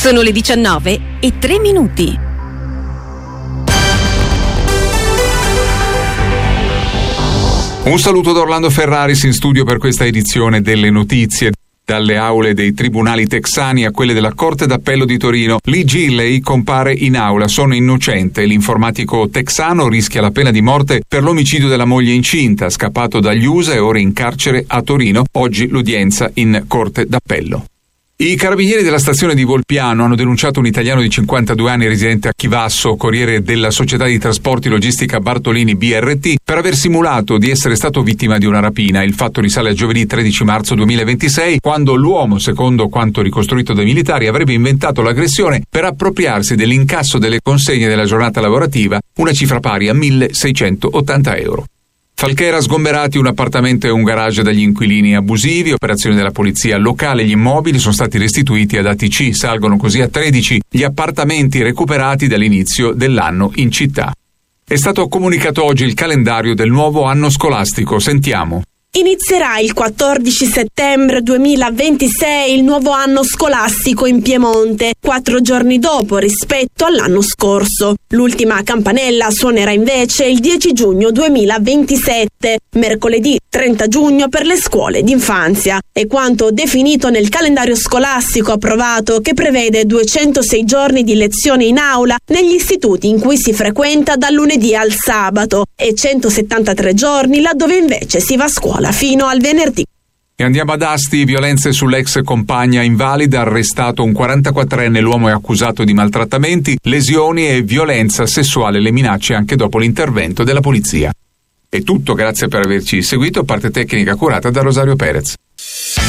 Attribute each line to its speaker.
Speaker 1: Sono le 19:03.
Speaker 2: Un saluto da Orlando Ferraris in studio per questa edizione delle notizie. Dalle aule dei tribunali texani a quelle della Corte d'Appello di Torino, Lee Gilley compare in aula. Sono innocente. L'informatico texano rischia la pena di morte per l'omicidio della moglie incinta, scappato dagli USA e ora in carcere a Torino. Oggi l'udienza in Corte d'Appello. I carabinieri della stazione di Volpiano hanno denunciato un italiano di 52 anni residente a Chivasso, corriere della società di trasporti logistica Bartolini BRT, per aver simulato di essere stato vittima di una rapina. Il fatto risale a giovedì 13 marzo 2026, quando l'uomo, secondo quanto ricostruito dai militari, avrebbe inventato l'aggressione per appropriarsi dell'incasso delle consegne della giornata lavorativa, una cifra pari a 1.680 euro. Falchera, sgomberati un appartamento e un garage dagli inquilini abusivi, operazione della polizia locale. Gli immobili sono stati restituiti ad ATC, salgono così a 13 gli appartamenti recuperati dall'inizio dell'anno in città. È stato comunicato oggi il calendario del nuovo anno scolastico, sentiamo.
Speaker 3: Inizierà il 14 settembre 2026 il nuovo anno scolastico in Piemonte, 4 giorni dopo rispetto all'anno scorso. L'ultima campanella suonerà invece il 10 giugno 2027, mercoledì 30 giugno per le scuole d'infanzia. È quanto definito nel calendario scolastico approvato, che prevede 206 giorni di lezione in aula negli istituti in cui si frequenta dal lunedì al sabato e 173 giorni laddove invece si va a scuola fino al venerdì.
Speaker 2: E andiamo ad Asti, violenze sull'ex compagna invalida, arrestato un 44enne, l'uomo è accusato di maltrattamenti, lesioni e violenza sessuale, le minacce anche dopo l'intervento della polizia. È tutto, grazie per averci seguito, parte tecnica curata da Rosario Perez.